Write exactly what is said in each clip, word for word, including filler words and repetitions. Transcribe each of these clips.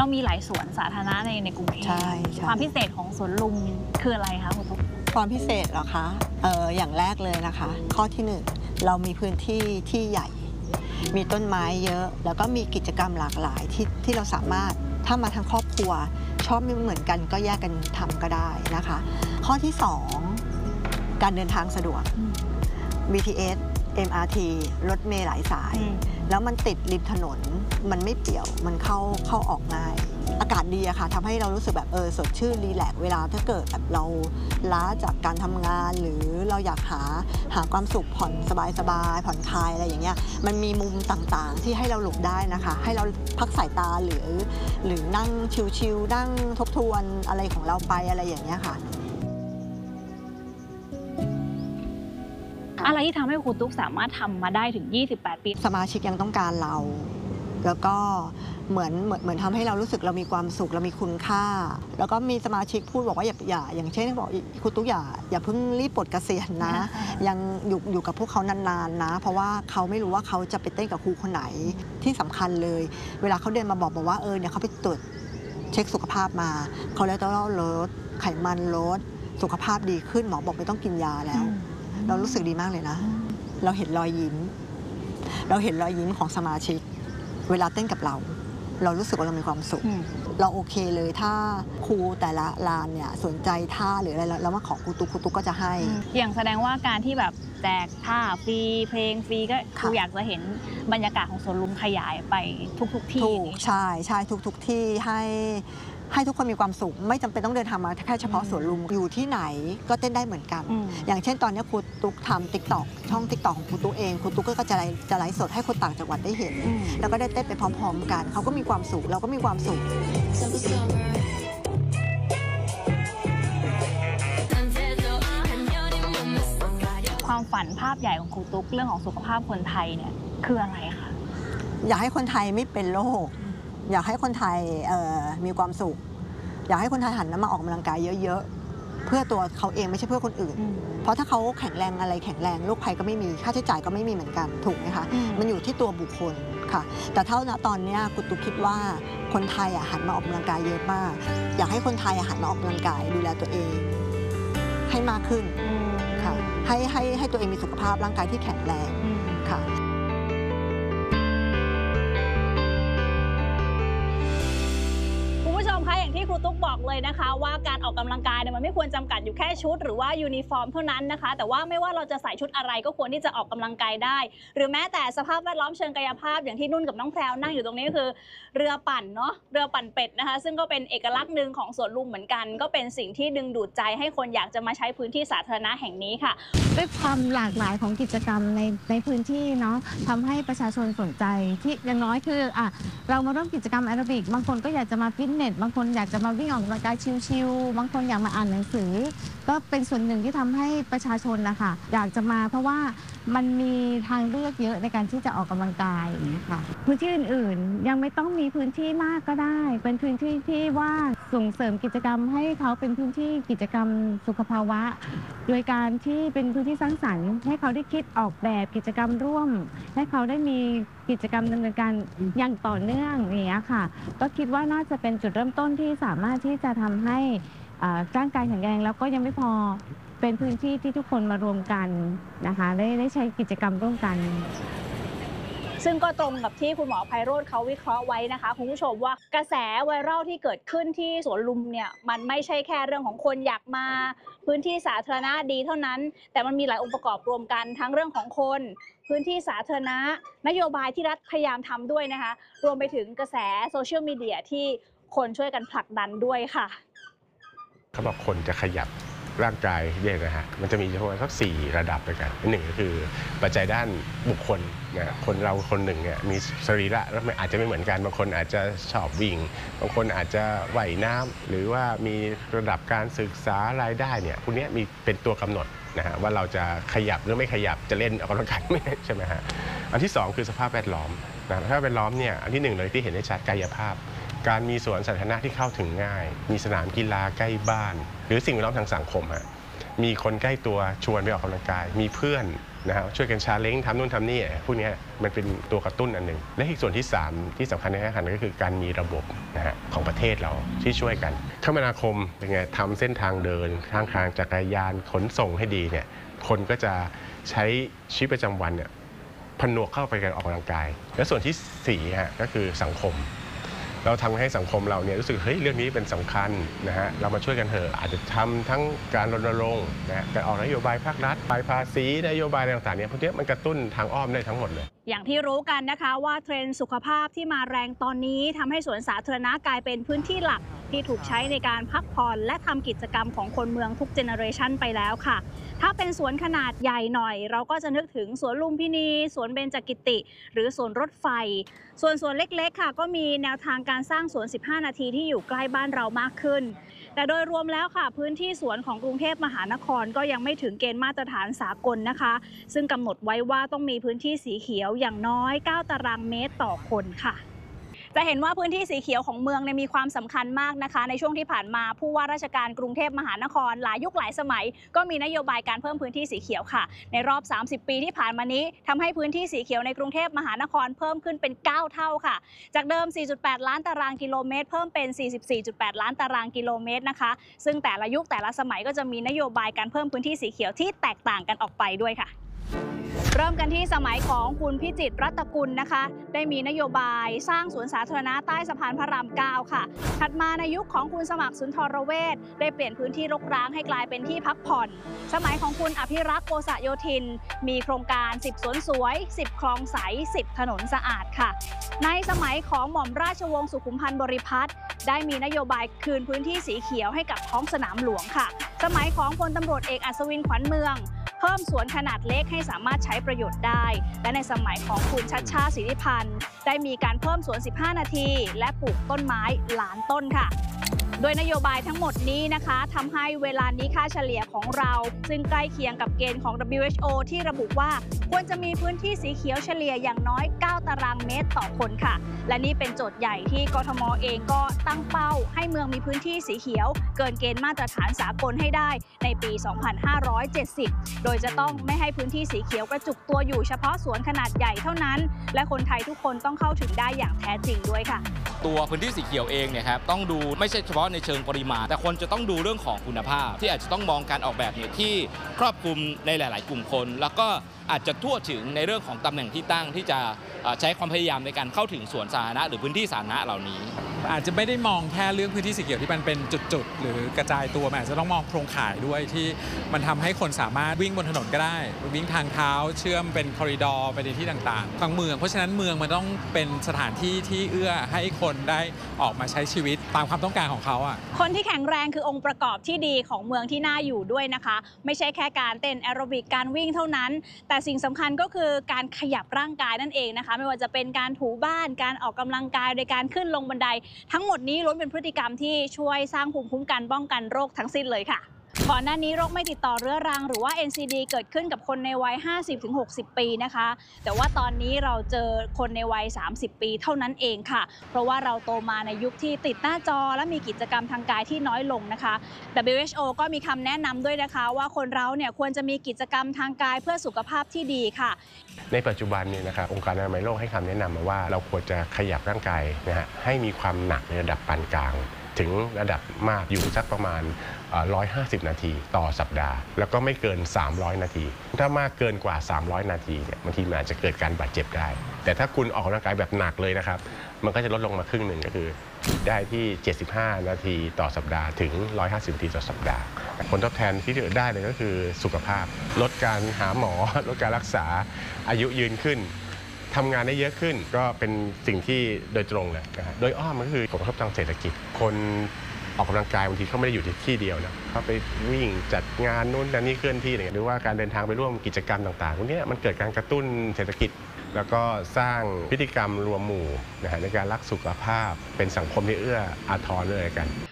เรามีหลายสวนสาธารณะในในกรุงเทพความพิเศษของสวนลุมคืออะไรคะคุณตุ๊กความพิเศษเหรอคะเอออย่างแรกเลยนะคะข้อที่หนึ่งเรามีพื้นที่ที่ใหญ่มีต้นไม้เยอะแล้วก็มีกิจกรรมหลากหลายที่ที่เราสามารถถ้ามาทั้งครอบครัวชอบไม่เหมือนกันก็แยกกันทำก็ได้นะคะข้อที่สองการเดินทางสะดวก บี ที เอส เอ็ม อาร์ ที รถเมล์หลายสายแล้วมันติดริมถนนมันไม่เปี่ยวมันเข้าเข้าออกง่ายอากาศดีอะค่ะทำให้เรารู้สึกแบบเออสดชื่นรีแลกซ์เวลาถ้าเกิดแบบเราล้าจากการทำงานหรือเราอยากหาหาความสุขผ่อนสบายๆผ่อนคลายอะไรอย่างเงี้ยมันมีมุมต่างๆที่ให้เราหลบได้นะคะให้เราพักสายตาหรือหรือนั่งชิลๆนั่งทบทวนอะไรของเราไปอะไรอย่างเงี้ยค่ะอะไรที่ทำให้ครูตุ๊กสามารถทำมาได้ถึงยี่สิบแปดปีสมาชิกยังต้องการเราแล้วก็เหมือนเหมือนเหมือนทำให้เรารู้สึกเรามีความสุขเรามีคุณค่าแล้วก็มีสมาชิกพูดบอกว่าอย่าอย่าอย่างเช่นบอกครูตุ๊กอย่าอย่าเพิ่งรีบปลดเกษียณนะยังอยู่อยู่กับพวกเขานานๆนะเพราะว่าเขาไม่รู้ว่าเขาจะไปเต้นกับครูคนไหนที่สำคัญเลยเวลาเขาเดินมาบอกบอกว่าเออเนี่ยเขาไปตรวจเช็คสุขภาพมาเขาแล้วต้องลดไขมันลดสุขภาพดีขึ้นหมอบอกไม่ต้องกินยาแล้วเรารู้สึกดีมากเลยนะเราเห็นรอยยิ้มเราเห็นรอยยิ้มของสมาชิกเวลาเต้นกับเราเรารู้สึกว่าเรามีความสุขเราโอเคเลยถ้าครูแต่ละลานเนี่ยสนใจท่าหรืออะไรแล้วมาขอครูตุ๊กครูตุ๊กก็จะให้อย่างแสดงว่าการที่แบบแจกท่าฟรีเพลงฟรีก็ครูอยากจะเห็นบรรยากาศของสวนลุมขยายไปทุกๆที่ใช่ใช่ทุกๆที่ให้ให้ทุกคนมีความสุขไม่จำเป็นต้องเดินทางมาแค่เฉพาะสวนลุมอยู่ที่ไหนก็เต้นได้เหมือนกันอย่างเช่นตอนนี้ครูตุ๊กทำติ๊กต็อกช่องติ๊กต็อกของครูตุ๊กเองครูตุ๊กก็จะไลฟ์จะไลฟ์สดให้คนต่างจังหวัดได้เห็นแล้วก็ได้เต้นไปพร้อมๆกันเขาก็มีความสุขเราก็มีความสุขความฝันภาพใหญ่ของครูตุ๊กเรื่องของสุขภาพคนไทยเนี่ยคืออะไรคะอยากให้คนไทยไม่เป็นโรคอยากให้คนไทยมีความสุขอยากให้คนไทยหันมาออกกำลังกายเยอะๆเพื่อตัวเขาเองไม่ใช่เพื่อคนอื่นเพราะถ้าเขาแข็งแรงอะไรแข็งแรงโรคภัยก็ไม่มีค่าใช้จ่ายก็ไม่มีเหมือนกันถูกไหมคะมันอยู่ที่ตัวบุคคลค่ะแต่เท่าณตอนนี้คุณตุ๊กคิดว่าคนไทยหันมาออกกำลังกายเยอะมากอยากให้คนไทยหันมาออกกำลังกายดูแลตัวเองให้มากขึ้นค่ะให้ให้ให้ตัวเองมีสุขภาพร่างกายที่แข็งแรงค่ะอย่างที่ครูตุ๊กบอกเลยนะคะว่าการออกกำลังกายเนี่ยมันไม่ควรจำกัดอยู่แค่ชุดหรือว่ายูนิฟอร์มเท่านั้นนะคะแต่ว่าไม่ว่าเราจะใส่ชุดอะไรก็ควรที่จะออกกำลังกายได้หรือแม้แต่สภาพแวดล้อมเชิงกายภาพอย่างที่นุ่นกับน้องแพรวนั่งอยู่ตรงนี้ก็คือเรือปั่นเนาะเรือปั่นเป็ดนะคะซึ่งก็เป็นเอกลักษณ์หนึ่งของสวนลุมเหมือนกันก็เป็นสิ่งที่ดึงดูดใจให้คนอยากจะมาใช้พื้นที่สาธารณะแห่งนี้ค่ะด้วยความหลากหลายของกิจกรรมในในพื้นที่เนาะทำให้ประชาชนสนใจที่อย่างน้อยคืออ่ะเรามาร่วมกิจกรรมแอโรบิกบางคนก็อยากจะมาฟิตเนสบางคนอยากจะมาวิ่งออกกำลังกายชิลๆบางคนอยากมาอ่านหนังสือก็เป็นส่วนหนึ่งที่ทำให้ประชาชนนะคะอยากจะมาเพราะว่ามันมีทางเลือกเยอะในการที่จะออกกำลังกายนะคะพื้นที่อื่นๆยังไม่ต้องมีพื้นที่มากก็ได้เป็นพื้นที่ที่ว่าส่งเสริมกิจกรรมให้เขาเป็นพื้นที่กิจกรรมสุขภาวะโดยการที่เป็นพื้นที่สร้างสรรค์ให้เขาได้คิดออกแบบกิจกรรมร่วมให้เขาได้มีกิจกรรมดำเนินการอย่างต่อเนื่องอย่างนี้ค่ะก็คิดว่าน่าจะเป็นจุดเริ่มต้นที่สามารถที่จะทำให้ร่างกายแข็งแรงแล้วก็ยังไม่พอเป็นพื้นที่ที่ทุกคนมารวมกันนะคะได้ได้ใช้กิจกรรมร่วมกันซึ่งก็ตรงกับที่คุณหมอไพโรจน์เขาวิเคราะห์ไว้นะคะคุณผู้ชมว่ากระแสไวรัลที่เกิดขึ้นที่สวนลุมเนี่ยมันไม่ใช่แค่เรื่องของคนอยากมาพื้นที่สาธารณะดีเท่านั้นแต่มันมีหลายองค์ประกอบรวมกันทั้งเรื่องของคนพื้นที่สาธารณะนโยบายที่รัฐพยายามทำด้วยนะคะรวมไปถึงกระแสโซเชียลมีเดียที่คนช่วยกันผลักดันด้วยค่ะเขาบอกคนจะขยับร่างกายเนี่ยนะฮะมันจะมีประมาณสักสี่ระดับด้วยกันหนึ่งก็คือปัจจัยด้านบุคคลนะคนเราคนหนึ่งเนี่ยมีสรีระแล้วอาจจะไม่เหมือนกันบางคนอาจจะชอบวิ่งบางคนอาจจะว่ายน้ำหรือว่ามีระดับการศึกษารายได้เนี่ยพวกนี้มีเป็นตัวกำหนดนะฮะว่าเราจะขยับหรือไม่ขยับจะเล่นออกกำลังกายไม่ใช่ไหมฮะอันที่สองคือสภาพแวดล้อมนะสภาพแวดล้อมเนี่ยอันที่หนึ่งเลยที่เห็นได้ชัดกายภาพการมีสวนสาธารณะที่เข้าถึงง่ายมีสนามกีฬาใกล้บ้านหรือสิ่งแวดล้อมทางสังคมฮะมีคนใกล้ตัวชวนไปออกกำลังกายมีเพื่อนนะฮะช่วยกันชาเลนจ์ทำนู่นทำนี่พวกนี้มันเป็นตัวกระตุ้นอันหนึ่งและอีกส่วนที่สามที่สำคัญในขณะก็คือการมีระบบนะฮะของประเทศเราที่ช่วยกันคมนาคมเป็นไงทำเส้นทางเดินทางทางจักรยานขนส่งให้ดีเนี่ยคนก็จะใช้ชีวิตประจำวันเนี่ยผนวกเข้าไปการออกกำลังกายและส่วนที่สี่ฮะก็คือสังคมเราทำให้สังคมเราเนี่ยรู้สึกเฮ้ยเรื่องนี้เป็นสำคัญนะฮะเรามาช่วยกันเถอะอาจจะทำทั้งการรณรงค์นะฮะการออกนโยบายภาครัฐปลายภาษีนโยบายต่างๆเนี่ยพวกนี้มันกระตุ้นทางอ้อมได้ทั้งหมดเลยอย่างที่รู้กันนะคะว่าเทรนด์สุขภาพที่มาแรงตอนนี้ทำให้สวนสาธารณะกลายเป็นพื้นที่หลักที่ถูกใช้ในการพักผ่อนและทำกิจกรรมของคนเมืองทุกเจเนอเรชันไปแล้วค่ะถ้าเป็นสวนขนาดใหญ่หน่อยเราก็จะนึกถึงสวนลุมพินีสวนเบญจกิติหรือสวนรถไฟส่วนสวนเล็กๆค่ะก็มีแนวทางการสร้างสวนสิบห้านาทีที่อยู่ใกล้บ้านเรามากขึ้นแต่โดยรวมแล้วค่ะพื้นที่สวนของกรุงเทพมหานครก็ยังไม่ถึงเกณฑ์มาตรฐานสากลนะคะซึ่งกำหนดไว้ว่าต้องมีพื้นที่สีเขียวอย่างน้อยเก้าตารางเมตรต่อคนค่ะจะเห็นว่าพื้นที่สีเขียวของเมืองเนี่ยมีความสำคัญมากนะคะในช่วงที่ผ่านมาผู้ว่าราชการกรุงเทพมหานครหลายยุคหลายสมัยก็มีนโยบายการเพิ่มพื้นที่สีเขียวค่ะในรอบสามสิบปีที่ผ่านมานี้ทำให้พื้นที่สีเขียวในกรุงเทพมหานครเพิ่มขึ้นเป็นเก้าเท่าค่ะจากเดิม สี่จุดแปด ล้านตารางกิโลเมตรเพิ่มเป็น สี่สิบสี่จุดแปด ล้านตารางกิโลเมตรนะคะซึ่งแต่ละยุคแต่ละสมัยก็จะมีนโยบายการเพิ่มพื้นที่สีเขียวที่แตกต่างกันออกไปด้วยค่ะเริ่มกันที่สมัยของคุณพิจิตรรัตนกุลนะคะได้มีนโยบายสร้างสวนสาธารณะใต้สะพานพระรามเก้าค่ะถัดมาในยุคของคุณสมัครสุนทรเวชได้เปลี่ยนพื้นที่รกร้างให้กลายเป็นที่พักผ่อนสมัยของคุณอภิรักษ์โกษโยธินมีโครงการสิบสวนสวยสิบคลองใสสิบถนนสะอาดค่ะในสมัยของหม่อมราชวงศ์สุขุมพันธ์บริพัตรได้มีนโยบายคืนพื้นที่สีเขียวให้กับท้องสนามหลวงค่ะสมัยของพลตำรวจเอกอัศวินขวัญเมืองเพิ่มสวนขนาดเล็กให้สามารถใช้ประโยชน์ได้และในสมัยของคุณชัชชาติสิทธิพันธ์ได้มีการเพิ่มสวนสิบห้านาทีและปลูกต้นไม้ล้านต้นค่ะโดยนโยบายทั้งหมดนี้นะคะทำให้เวลานี้ค่าเฉลี่ยของเราซึ่งใกล้เคียงกับเกณฑ์ของ ดับเบิลยู เอช โอ ที่ระบุว่าควรจะมีพื้นที่สีเขียวเฉลี่ยอย่างน้อยเก้าตารางเมตรต่อคนค่ะและนี่เป็นโจทย์ใหญ่ที่กทม.เองก็ตั้งเป้าให้เมืองมีพื้นที่สีเขียวเกินเกณฑ์มาตรฐานสากลให้ได้ในปี สองพันห้าร้อยเจ็ดสิบ โดยจะต้องไม่ให้พื้นที่สีเขียวกระจุกตัวอยู่เฉพาะสวนขนาดใหญ่เท่านั้นและคนไทยทุกคนต้องเข้าถึงได้อย่างแท้จริงด้วยค่ะตัวพื้นที่สีเขียวเองเนี่ยครับต้องดูไม่ใช่เฉพาะในเชิงปริมาณแต่คนจะต้องดูเรื่องของคุณภาพที่อาจจะต้องมองการออกแบบเนี่ยที่ครอบคลุมในหลาย ๆ กลุ่มคนแล้วก็อาจจะทั่วถึงในเรื่องของตำแหน่งที่ตั้งที่จะใช้ความพยายามในการเข้าถึงสวนสาธารณะหรือพื้นที่สาธารณะเหล่านี้อาจจะไม่ได้มองแค่เรื่องพื้นที่สีเขียวที่มันเป็นจุดๆหรือกระจายตัวมันอาจจะต้องมองโครงข่ายด้วยที่มันทำให้คนสามารถวิ่งบนถนนก็ได้วิ่งทางเท้าเชื่อมเป็นคอริดอร์ไปในที่ต่างๆทางเมืองเพราะฉะนั้นเมืองมันต้องเป็นสถานที่ที่เอื้อให้คนได้ออกมาใช้ชีวิตตามความต้องการของเขาอ่ะคนที่แข็งแรงคือองค์ประกอบที่ดีของเมืองที่น่าอยู่ด้วยนะคะไม่ใช่แค่การเต้นแอโรบิกการวิ่งเท่านั้นแต่สิ่งสำคัญก็คือการขยับร่างกายนั่นเองนะคะไม่ว่าจะเป็นการถูบ้านการออกกำลังกายโดยการขึ้นลงบันไดทั้งหมดนี้ล้วนเป็นพฤติกรรมที่ช่วยสร้างภูมิคุ้มกันป้องกันโรคทั้งสิ้นเลยค่ะก่อนหน้านี้โรคไม่ติดต่อเรื้อรังหรือว่า เอ็น ซี ดี เกิดขึ้นกับคนในวัย ห้าสิบถึงหกสิบ ปีนะคะแต่ว่าตอนนี้เราเจอคนในวัย สามสิบ ปีเท่านั้นเองค่ะเพราะว่าเราโตมาในยุคที่ติดหน้าจอและมีกิจกรรมทางกายที่น้อยลงนะคะ ดับเบิลยู เอช โอ ก็มีคำแนะนำด้วยนะคะว่าคนเราเนี่ยควรจะมีกิจกรรมทางกายเพื่อสุขภาพที่ดีค่ะในปัจจุบันนี้นะครับองค์การอนามัยโลกให้คำแนะนำมาว่าเราควรจะขยับร่างกายนะฮะให้มีความหนักในระดับปานกลางถึงระดับมากอยู่สักประมาณหนึ่งร้อยห้าสิบนาทีต่อสัปดาห์แล้วก็ไม่เกินสามร้อยนาทีถ้ามากเกินกว่าสามร้อยนาทีเนี่ยบางทีมันอาจจะเกิดการบาดเจ็บได้แต่ถ้าคุณออกกำลังกายแบบหนักเลยนะครับมันก็จะลดลงมาครึ่งหนึ่งก็คือได้ที่เจ็ดสิบห้านาทีต่อสัปดาห์ถึงหนึ่งร้อยห้าสิบนาทีต่อสัปดาห์ผลตอบแทนที่จะได้เลยก็คือสุขภาพลดการหาหมอลดการรักษาอายุยืนขึ้นทำงานได้เยอะขึ้นก็เป็นสิ่งที่โดยตรงเลยนะฮะโดยอ้อมก็คือผลกระทบทางเศรษฐกิจคนออกกำลังกายบางทีเขาไม่ได้อยู่ที่เดียวนะเขาไปวิ่งจัดงานนู้นนี่เคลื่อนที่อะไรหรือว่าการเดินทางไปร่วมกิจกรรมต่างๆพวกนี้มันเกิดการกระตุ้นเศรษฐกิจแล้วก็สร้างพฤติกรรมรวมหมู่นะฮะในการรักสุขภาพเป็นสังคมที่เอื้ออาทรด้วยกัน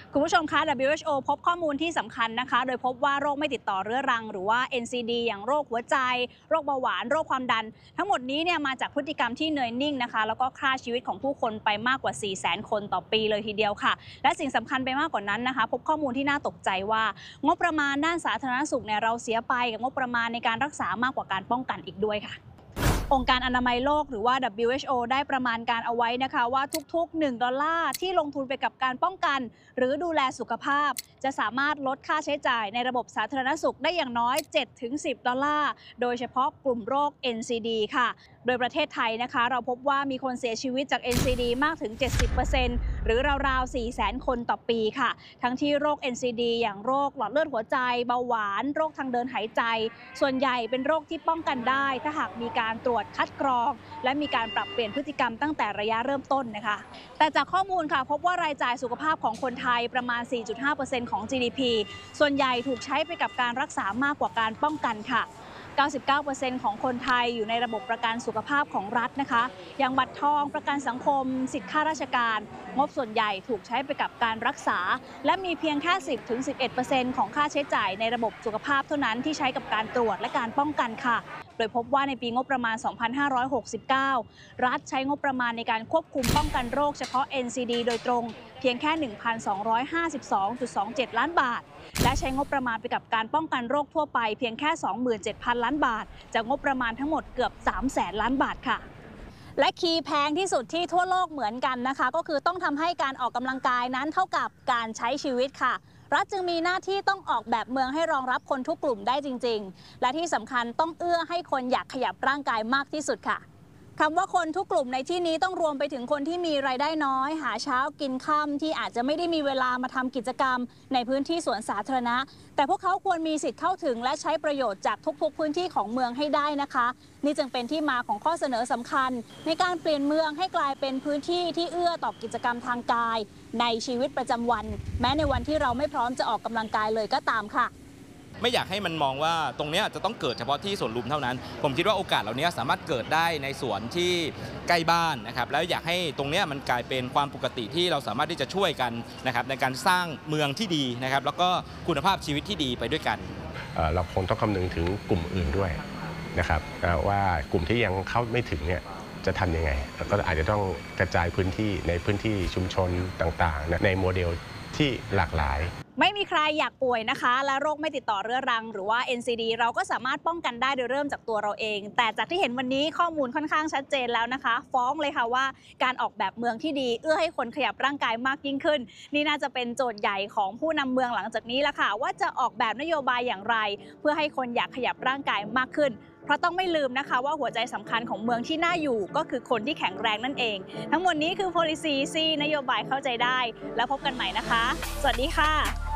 คุณผู้ชมคะ ดับเบิลยู เอช โอ พบข้อมูลที่สำคัญนะคะโดยพบว่าโรคไม่ติดต่อเรื้อรังหรือว่า เอ็น ซี ดี อย่างโรคหัวใจโรคเบาหวานโรคความดันทั้งหมดนี้เนี่ยมาจากพฤติกรรมที่เหนื่อยนิ่งนะคะแล้วก็ฆ่าชีวิตของผู้คนไปมากกว่า สี่แสน คนต่อปีเลยทีเดียวค่ะและสิ่งสำคัญไปมากกว่านั้นนะคะพบข้อมูลที่น่าตกใจว่างบประมาณด้านสาธารณสุขเนี่ยเราเสียไปกับงบประมาณในการรักษามากกว่าการป้องกันอีกด้วยค่ะองค์การอนามัยโลกหรือว่า ดับเบิลยู เอช โอ ได้ประมาณการเอาไว้นะคะว่าทุกๆหนึ่งดอลลาร์ที่ลงทุนไปกับการป้องกันหรือดูแลสุขภาพจะสามารถลดค่าใช้จ่ายในระบบสาธารณสุขได้อย่างน้อย เจ็ดถึงสิบ ดอลลาร์โดยเฉพาะกลุ่มโรค เอ็น ซี ดี ค่ะโดยประเทศไทยนะคะเราพบว่ามีคนเสียชีวิตจาก เอ็น ซี ดี มากถึง เจ็ดสิบเปอร์เซ็นต์ หรือราวๆ สี่แสน คนต่อปีค่ะทั้งที่โรค เอ็น ซี ดี อย่างโรคหลอดเลือดหัวใจเบาหวานโรคทางเดินหายใจส่วนใหญ่เป็นโรคที่ป้องกันได้ถ้าหากมีการตรวจคัดกรองและมีการปรับเปลี่ยนพฤติกรรมตั้งแต่ระยะเริ่มต้นนะคะแต่จากข้อมูลค่ะพบว่ารายจ่ายสุขภาพของคนไทยประมาณ สี่จุดห้าเปอร์เซ็นต์ ของ จี ดี พี ส่วนใหญ่ถูกใช้ไปกับการรักษามากกว่าการป้องกันค่ะ เก้าสิบเก้าเปอร์เซ็นต์ ของคนไทยอยู่ในระบบประกันสุขภาพของรัฐนะคะอย่างบัตรทองประกันสังคมสิทธิข้าราชการงบส่วนใหญ่ถูกใช้ไปกับการรักษาและมีเพียงแค่ สิบถึงสิบเอ็ดเปอร์เซ็นต์ ของค่าใช้จ่ายในระบบสุขภาพเท่านั้นที่ใช้กับการตรวจและการป้องกันค่ะโดยพบว่าในปีงบประมาณ สองพันห้าร้อยหกสิบเก้า รัฐใช้งบประมาณในการควบคุมป้องกันโรคเฉพาะ เอ็น ซี ดี โดยตรงเพียงแค่ หนึ่งพันสองร้อยห้าสิบสองจุดสองเจ็ด ล้านบาทและใช้งบประมาณไปกับการป้องกันโรคทั่วไปเพียงแค่ สองหมื่นเจ็ดพัน ล้านบาทจากงบประมาณทั้งหมดเกือบ สามแสน ล้านบาทค่ะและคีย์แพงที่สุดที่ทั่วโลกเหมือนกันนะคะก็คือต้องทำให้การออกกำลังกายนั้นเท่ากับการใช้ชีวิตค่ะรัฐจึงมีหน้าที่ต้องออกแบบเมืองให้รองรับคนทุกกลุ่มได้จริงๆและที่สำคัญต้องเอื้อให้คนอยากขยับร่างกายมากที่สุดค่ะคำว่าคนทุกกลุ่มในที่นี้ต้องรวมไปถึงคนที่มีรายได้น้อยหาเช้ากินค่ำที่อาจจะไม่ได้มีเวลามาทำกิจกรรมในพื้นที่สวนสาธารณะแต่พวกเขาควรมีสิทธิ์เข้าถึงและใช้ประโยชน์จากทุกๆพื้นที่ของเมืองให้ได้นะคะนี่จึงเป็นที่มาของข้อเสนอสำคัญในการเปลี่ยนเมืองให้กลายเป็นพื้นที่ที่เอื้อต่อกิจกรรมทางกายในชีวิตประจำวันแม้ในวันที่เราไม่พร้อมจะออกกำลังกายเลยก็ตามค่ะไม่อยากให้มันมองว่าตรงนี้จะต้องเกิดเฉพาะที่สวนลุมเท่านั้นผมคิดว่าโอกาสเหล่านี้สามารถเกิดได้ในสวนที่ใกล้บ้านนะครับแล้วอยากให้ตรงนี้มันกลายเป็นความปกติที่เราสามารถที่จะช่วยกันนะครับในการสร้างเมืองที่ดีนะครับแล้วก็คุณภาพชีวิตที่ดีไปด้วยกันเราคงต้องคำนึงถึงกลุ่มอื่นด้วยนะครับว่ากลุ่มที่ยังเข้าไม่ถึงเนี่ยจะทำยังไงก็อาจจะต้องกระจายพื้นที่ในพื้นที่ชุมชนต่างๆในโมเดลที่หลากหลายไม่มีใครอยากป่วยนะคะและโรคไม่ติดต่อเรื้อรังหรือว่า เอ็น ซี ดี เราก็สามารถป้องกันได้โดยเริ่มจากตัวเราเองแต่จากที่เห็นวันนี้ข้อมูลค่อนข้างชัดเจนแล้วนะคะฟ้องเลยค่ะว่าการออกแบบเมืองที่ดีเอื้อให้คนขยับร่างกายมากยิ่งขึ้นนี่น่าจะเป็นโจทย์ใหญ่ของผู้นำเมืองหลังจากนี้ละค่ะว่าจะออกแบบนโยบายอย่างไรเพื่อให้คนอยากขยับร่างกายมากขึ้นเพราะต้องไม่ลืมนะคะว่าหัวใจสำคัญของเมืองที่น่าอยู่ก็คือคนที่แข็งแรงนั่นเองทั้งหมดนี้คือ Policy ซีนโยบายเข้าใจได้แล้วพบกันใหม่นะคะสวัสดีค่ะ